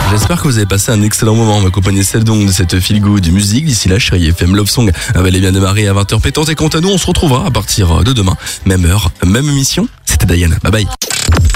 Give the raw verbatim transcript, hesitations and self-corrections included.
J'espère que vous avez passé un excellent moment. M'accompagnez celle donc de cette feel good musique. D'ici là, chérie F M Love Song va bien démarrer à vingt heures pétante. Et quant à nous, on se retrouvera à partir de demain. Même heure, même émission. C'était Diane. Bye bye.